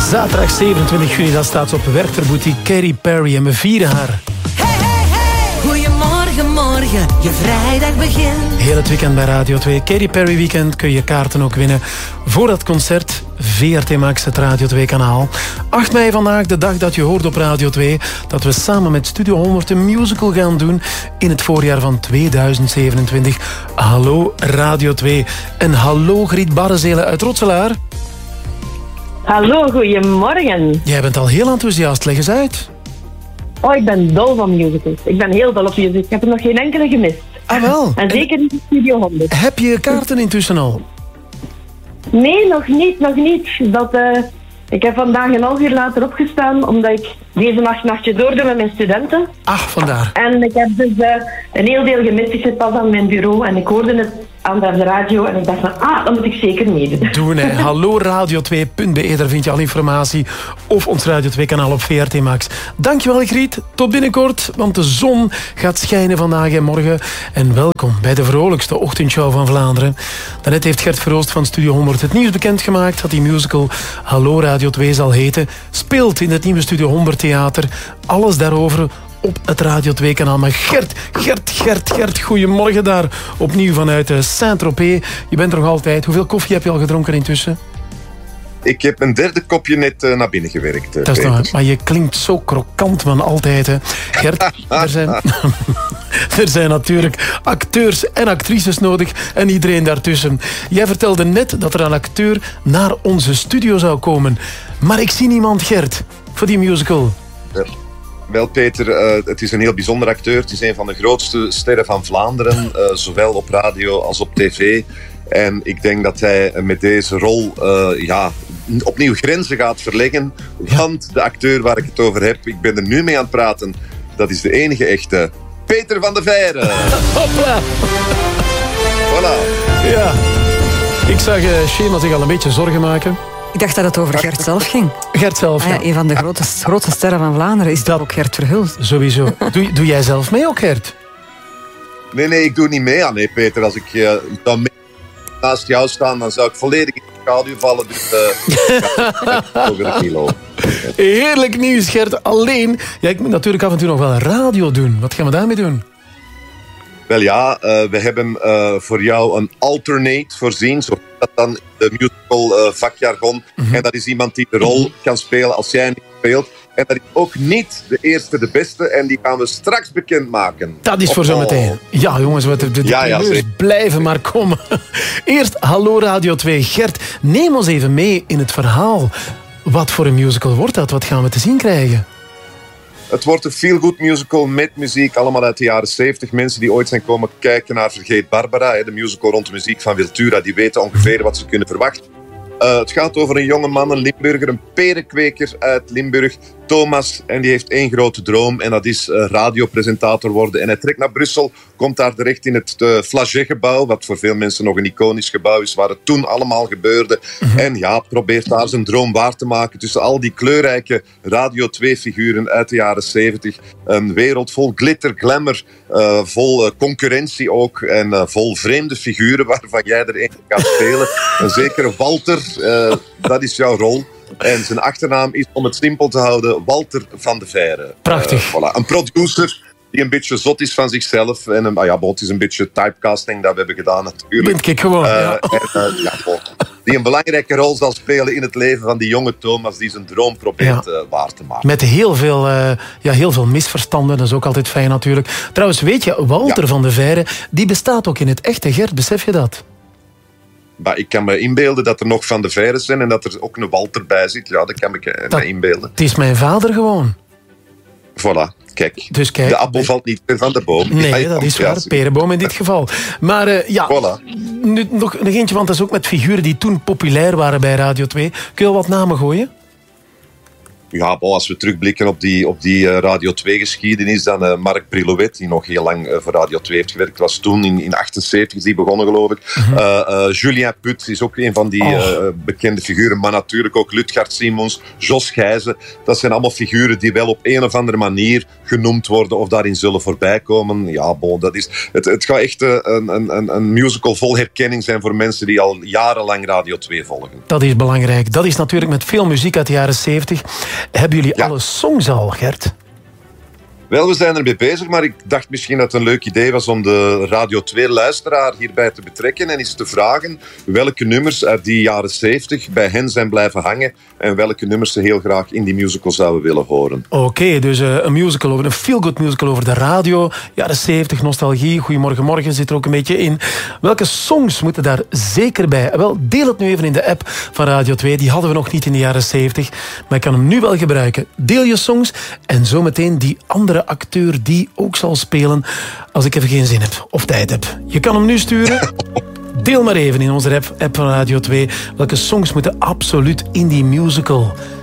Zaterdag 27 juni, dat staat op Werchter Boutique Katy Perry en we vieren haar. Goedemorgen, morgen, je vrijdag begint. Heel het weekend bij Radio 2. Katy Perry Weekend kun je kaarten ook winnen voor dat concert. VRT Max, het Radio 2 kanaal. 8 mei vandaag, de dag dat je hoort op Radio 2... dat we samen met Studio 100 een musical gaan doen... in het voorjaar van 2027. Hallo Radio 2. En hallo Griet Barrezelen uit Rotselaar. Hallo, goedemorgen. Jij bent al heel enthousiast, leg eens uit. Oh, ik ben dol van musicals. Ik ben heel dol op musicals. Ik heb er nog geen enkele gemist. Ah, wel. En zeker niet in Studio 100. Heb je kaarten intussen al? Nee, nog niet. Ik heb vandaag een half uur later opgestaan, omdat ik deze nachtje doordoe met mijn studenten. Ach, vandaar. En ik heb dus een heel deel gemist. Ik zit pas aan mijn bureau en ik hoorde het aan de radio en ik dacht van, dat moet ik zeker meedoen. Doen, hè. Hallo radio2.be, daar vind je al informatie. Of ons Radio 2 kanaal op VRT Max. Dankjewel Griet, tot binnenkort, want de zon gaat schijnen vandaag en morgen. En welkom bij de vrolijkste ochtendshow van Vlaanderen. Daarnet heeft Gert Verhoost van Studio 100 het nieuws bekendgemaakt dat die musical Hallo Radio 2 zal heten. Speelt in het nieuwe Studio 100 theater. Alles daarover op het Radio 2 kanaal. Maar Gert, goedemorgen daar. Opnieuw vanuit Saint-Tropez. Je bent er nog altijd. Hoeveel koffie heb je al gedronken intussen? Ik heb een derde kopje net naar binnen gewerkt. Dat is toch, maar je klinkt zo krokant, man, altijd. Hè. Gert, er zijn natuurlijk acteurs en actrices nodig en iedereen daartussen. Jij vertelde net dat er een acteur naar onze studio zou komen. Maar ik zie niemand, Gert, voor die musical. Wel, Peter, het is een heel bijzonder acteur. Het is een van de grootste sterren van Vlaanderen, zowel op radio als op tv. En ik denk dat hij met deze rol opnieuw grenzen gaat verleggen. Want de acteur waar ik het over heb, ik ben er nu mee aan het praten, dat is de enige echte Peter van de Veire. Hopla! Voilà. Ja. Ik zag Shema zich al een beetje zorgen maken. Ik dacht dat het over Gert zelf ging. Gert zelf, ja. Een van de grootste sterren van Vlaanderen is dat ook Gert Verhulst. Sowieso. Doe jij zelf mee ook, Gert? Nee, ik doe niet mee aan. Nee, Peter, als ik dan naast jou staan, dan zou ik volledig in de schaduw vallen. Dus zo wil ik niet lopen. Heerlijk nieuws, Gert. Alleen, ik moet natuurlijk af en toe nog wel radio doen. Wat gaan we daarmee doen? Wel ja, we hebben voor jou een alternate voorzien, zo dat dan in de musical vakjargon. Mm-hmm. En dat is iemand die de rol kan spelen als jij niet speelt. En dat is ook niet de eerste, de beste. En die gaan we straks bekendmaken. Dat is voor zometeen. Ja, jongens, de blijven maar komen. Eerst Hallo Radio 2. Gert, neem ons even mee in het verhaal. Wat voor een musical wordt dat? Wat gaan we te zien krijgen? Het wordt een feel-good musical met muziek, allemaal uit de jaren 70. Mensen die ooit zijn komen kijken naar Vergeet Barbara, de musical rond de muziek van Wiltura, die weten ongeveer wat ze kunnen verwachten. Het gaat over een jonge man, een Limburger, een perenkweker uit Limburg, Thomas. En die heeft één grote droom en dat is radiopresentator worden. En hij trekt naar Brussel, komt daar terecht in het Flagey-gebouw, wat voor veel mensen nog een iconisch gebouw is, waar het toen allemaal gebeurde. Mm-hmm. En probeert daar zijn droom waar te maken tussen al die kleurrijke Radio 2-figuren uit de jaren 70. Een wereld vol glitter, glamour, vol concurrentie ook en vol vreemde figuren waarvan jij er één gaat spelen. Een zekere Walter, dat is jouw rol. En zijn achternaam is, om het simpel te houden, Walter van de Veire. Prachtig. Voilà. Een producer die een beetje zot is van zichzelf. En het is een beetje typecasting dat we hebben gedaan natuurlijk. Vind ik gewoon, die een belangrijke rol zal spelen in het leven van die jonge Thomas die zijn droom probeert waar te maken. Met heel veel misverstanden, dat is ook altijd fijn natuurlijk. Trouwens, weet je, Walter van de Veire, die bestaat ook in het echte, Gert, besef je dat? Maar ik kan me inbeelden dat er nog Van de Veire zijn en dat er ook een Walter bij zit. Ja, dat kan ik me inbeelden. Het is mijn vader gewoon. Voilà, kijk. Dus kijk. De appel valt niet meer van de boom. Nee, dat is waar. Perenboom in dit geval. Maar voilà. Nu, nog eentje, want dat is ook met figuren die toen populair waren bij Radio 2. Kun je al wat namen gooien? Ja, als we terugblikken op die Radio 2-geschiedenis, dan Mark Brilouet, die nog heel lang voor Radio 2 heeft gewerkt, was toen in 78 is die begonnen, geloof ik. Mm-hmm. Julien Put is ook een van die bekende figuren, maar natuurlijk ook Lutgard Simons, Jos Gijzen. Dat zijn allemaal figuren die wel op een of andere manier genoemd worden of daarin zullen voorbij komen. Ja, dat is, het gaat echt een musical vol herkenning zijn voor mensen die al jarenlang Radio 2 volgen. Dat is belangrijk. Dat is natuurlijk met veel muziek uit de jaren 70. Hebben jullie alle songs al, Gert? Wel, we zijn ermee bezig, maar ik dacht misschien dat het een leuk idee was om de Radio 2-luisteraar hierbij te betrekken en eens te vragen welke nummers uit die jaren 70 bij hen zijn blijven hangen en welke nummers ze heel graag in die musical zouden willen horen. Oké, dus een musical over een feel-good musical over de radio, jaren 70, nostalgie, Goedemorgen Morgen zit er ook een beetje in. Welke songs moeten daar zeker bij? Wel, deel het nu even in de app van Radio 2. Die hadden we nog niet in de jaren 70, maar ik kan hem nu wel gebruiken. Deel je songs en zometeen die andere acteur die ook zal spelen als ik even geen zin heb of tijd heb. Je kan hem nu sturen. Deel maar even in onze app van Radio 2 welke songs moeten absoluut in die musical.